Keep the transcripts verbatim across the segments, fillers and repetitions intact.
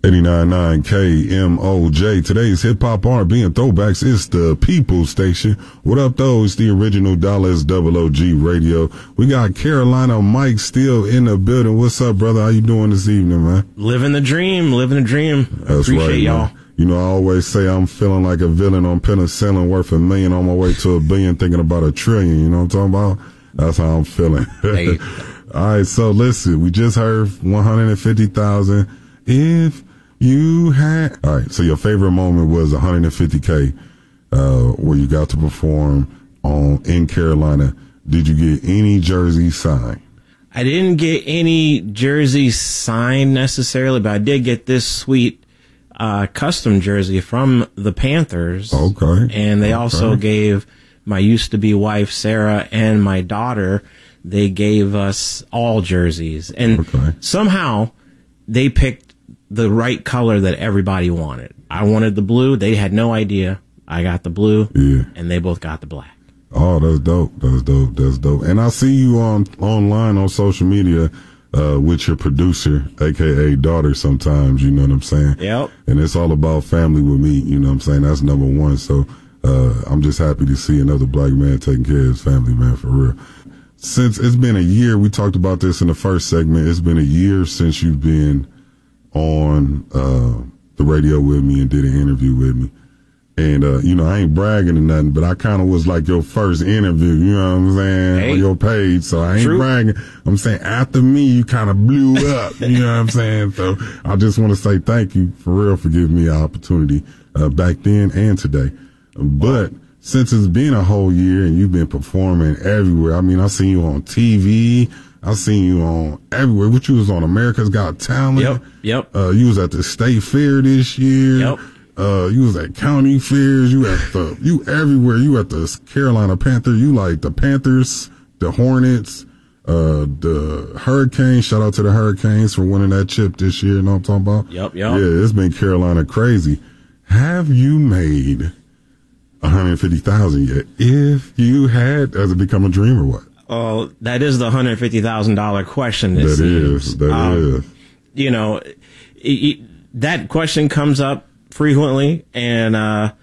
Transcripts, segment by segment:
eighty-nine point nine K M O J. Today's hip hop R and B and throwbacks is the People Station. What up, though? It's the original Dallas double O G Radio. We got Carolina Mike still in the building. What's up, brother? How you doing this evening, man? Living the dream, living the dream. That's Appreciate right, y'all. Man. You know, I always say I'm feeling like a villain on penicillin, worth a million on my way to a billion, thinking about a trillion. You know what I'm talking about? That's how I'm feeling. Hey. All right, so listen, we just heard one hundred fifty thousand. If you had, all right, so your favorite moment was one hundred fifty K, uh, where you got to perform on in Carolina. Did you get any jersey signed? I didn't get any jersey signed necessarily, but I did get this sweet uh, custom jersey from the Panthers. Okay. And they okay. also gave my used-to-be wife, Sarah, and my daughter, they gave us all jerseys. And okay. somehow they picked the right color that everybody wanted. I wanted the blue. They had no idea. I got the blue. Yeah. And they both got the black. Oh, that's dope. That's dope. That's dope. And I see you on online on social media uh, with your producer, a k a daughter sometimes, you know what I'm saying? Yep. And it's all about family with me, you know what I'm saying? That's number one. So uh, I'm just happy to see another black man taking care of his family, man, for real. Since it's been a year, we talked about this in the first segment, it's been a year since you've been on uh, the radio with me and did an interview with me. And, uh, you know, I ain't bragging or nothing, but I kind of was like your first interview, you know what I'm saying, hey. on your page. So I ain't True. bragging. I'm saying after me, you kind of blew up, you know what I'm saying? So I just want to say thank you for real for giving me an opportunity uh, back then and today. But since it's been a whole year and you've been performing everywhere, I mean, I seen you on T V. I seen you on everywhere. What you was on America's Got Talent. Yep, yep. Uh, you was at the State Fair this year. Yep. Uh, you was at county fairs. You at the, you everywhere. You at the Carolina Panther. You like the Panthers, the Hornets, uh, the Hurricanes. Shout out to the Hurricanes for winning that chip this year. You know what I'm talking about? Yep, yep. Yeah, it's been Carolina crazy. Have you made one hundred fifty thousand yet? If you had, has it become a dream or what? Oh, that is the one hundred fifty thousand dollars question. That seems. is, that um, is. You know, it, it, that question comes up frequently, and uh,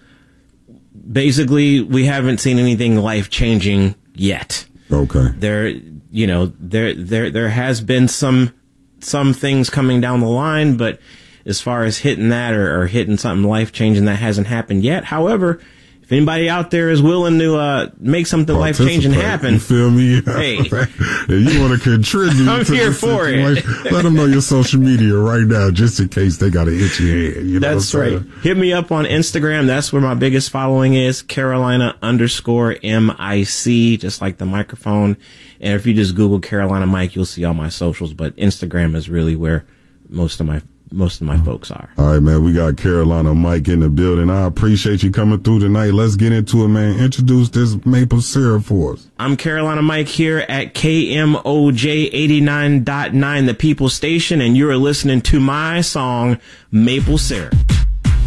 basically, we haven't seen anything life-changing yet. Okay. There, you know, there, there, there has been some, some things coming down the line, but as far as hitting that or, or hitting something life-changing, that hasn't happened yet. However, if anybody out there is willing to uh, make something life-changing happen, you feel me? Hey, if you want to contribute, I'm to here the for situation, it. let them know your social media right now, just in case they got an itchy head. You know That's what I'm right. saying? Hit me up on Instagram. That's where my biggest following is. Carolina underscore M I C, just like the microphone. And if you just Google Carolina Mike, you'll see all my socials. But Instagram is really where most of my most of my folks are. All right, man. We got Carolina Mike in the building. I appreciate you coming through tonight. Let's get into it, man. Introduce this maple syrup for us. I'm Carolina Mike here at K M O J eighty-nine point nine, the People Station, and you're listening to my song, Maple Syrup.